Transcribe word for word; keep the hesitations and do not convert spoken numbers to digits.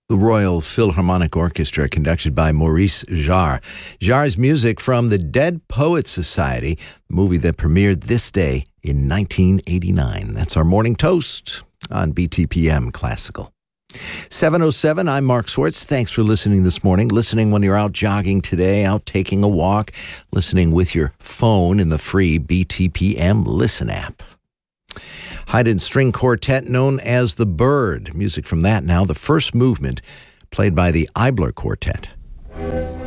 The Royal Philharmonic Orchestra, conducted by Maurice Jarre. Jarre's music from the Dead Poets Society, the movie that premiered this day in nineteen eighty-nine. That's our morning toast on B T P M Classical. seven oh seven, I'm Mark Swartz. Thanks for listening this morning. Listening when you're out jogging today, out taking a walk, listening with your phone in the free B T P M Listen app. Haydn String Quartet known as the Bird. Music from that now, the first movement played by the Eibler Quartet.